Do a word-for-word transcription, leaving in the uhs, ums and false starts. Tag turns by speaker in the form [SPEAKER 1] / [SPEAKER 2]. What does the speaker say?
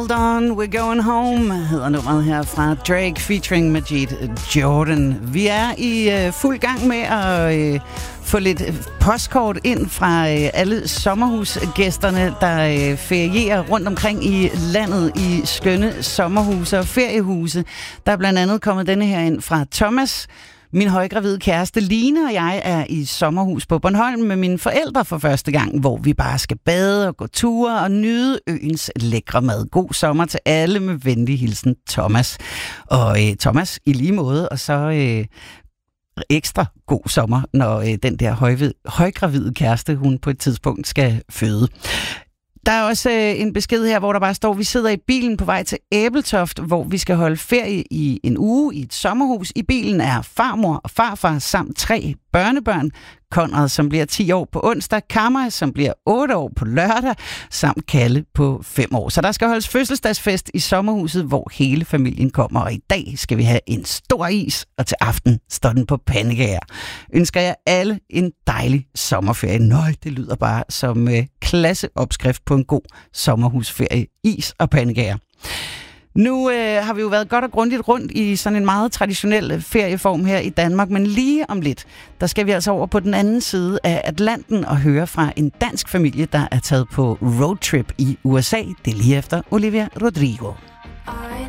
[SPEAKER 1] Hold on, we're going home, hedder nummeret her fra Drake featuring Majid Jordan. Vi er i øh, fuld gang med at øh, få lidt postkort ind fra øh, alle sommerhusgæsterne, der øh, ferierer rundt omkring i landet i skønne sommerhuse og feriehuse. Der er blandt andet kommet denne her ind fra Thomas. Min højgravide kæreste Line og jeg er i sommerhus på Bornholm med mine forældre for første gang, hvor vi bare skal bade og gå ture og nyde øens lækre mad. God sommer til alle med venlig hilsen, Thomas. Og øh, Thomas, i lige måde, og så øh, ekstra god sommer, når øh, den der højvid, højgravide kæreste, hun på et tidspunkt skal føde. Der er også øh, en besked her, hvor der bare står, vi sidder i bilen på vej til Æbeltoft, hvor vi skal holde ferie i en uge i et sommerhus. I bilen er farmor og farfar samt tre børnebørn. Konrad, som bliver ti år på onsdag, Kammer, som bliver otte år på lørdag, samt Kalle på fem år. Så der skal holdes fødselsdagsfest i sommerhuset, hvor hele familien kommer. Og i dag skal vi have en stor is, og til aften står den på pandekager. Ønsker jeg alle en dejlig sommerferie. Nøj, det lyder bare som øh, klasseopskrift på en god sommerhusferie. Is og pandekager. Nu øh, har vi jo været godt og grundigt rundt i sådan en meget traditionel ferieform her i Danmark, men lige om lidt, der skal vi altså over på den anden side af Atlanten og høre fra en dansk familie, der er taget på roadtrip i U S A. Det er lige efter Olivia Rodrigo.